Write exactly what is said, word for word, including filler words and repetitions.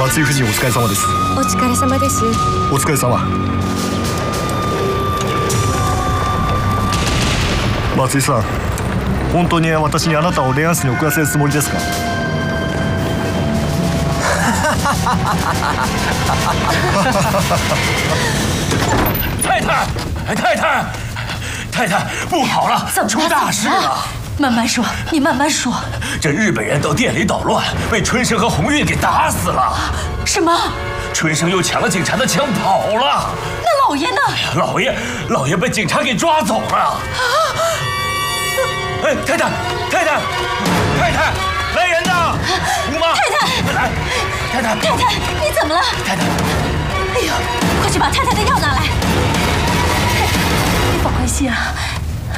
松井夫人お疲れ様です。 お疲れ様です。 お疲れ様。松井さん、本当に私にあなたを霊安室に送らせるつもりですか？ 太太，太太，太太，不好了，出大事了！ 慢慢说，你慢慢说。 这日本人到店里捣乱，被春生和鸿运给打死了。 什么？ 春生又抢了警察的枪跑了。 那老爷呢？ 老爷，老爷被警察给抓走了。啊！哎，太太，太太，太太，来人呐！姑妈， 太太， 快来！太太， 太太，你怎么了？ 太太， 哎呦，快去把太太的药拿来。你放宽心啊，